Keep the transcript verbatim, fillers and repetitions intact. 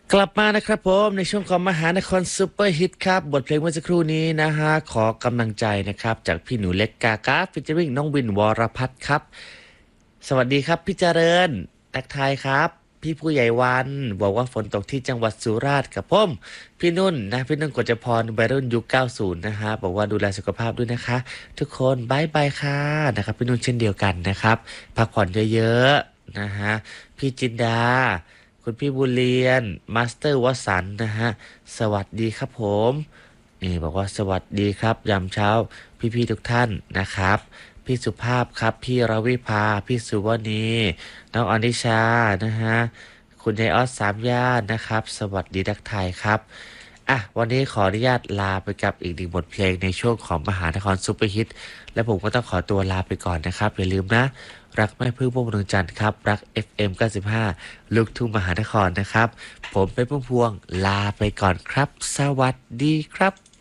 กลับมานะครับผมในช่วงของมหานครซูเปอร์ฮิตครับบทเพลงเมื่อสักครู่นี้นะฮะขอกำลังใจนะครับจากพี่หนูเล็กกากาฟิชเจอริงน้องวินวรพัฒน์ครับสวัสดีครับพี่เจริญทักทายครับพี่ผู้ใหญ่วันบอกว่าฝนตกที่จังหวัดสุราษฎร์ครับผมพี่นุ่นนะพี่นุ่นกฤษพรวัยรุ่นยุคเก้าสิบนะฮะบอกว่าดูแลสุขภาพด้วยนะคะทุกคนบายบายค่ะนะครับพี่นุ่นเช่นเดียวกันนะครับพักผ่อนเยอะๆนะฮะพี่จินดา คุณพี่บุญเรียนมาสเตอร์วสันต์นะฮะสวัสดีครับผมนี่บอกว่าสวัสดีครับยามเช้าพี่ๆทุกท่านนะครับพี่สุภาพครับพี่รวิภาพี่สุวณีน้องอนิชานะฮะคุณยายออสสามย่านนะครับสวัสดีทักทายครับอ่ะวันนี้ขออนุญาตลาไปกับอีกหนึ่งบทเพลงในช่วงของมหานครซูเปอร์ฮิตและผมก็ต้องขอตัวลาไปก่อนนะครับอย่าลืมนะ รักไม่พึ่งพวงดวงจันทร์ครับรัก เอฟ เอ็ม เก้าสิบห้าลูกทุ่งมหานครนะครับผมเป็นพุ่มพวงลาไปก่อนครับสวัสดีครับ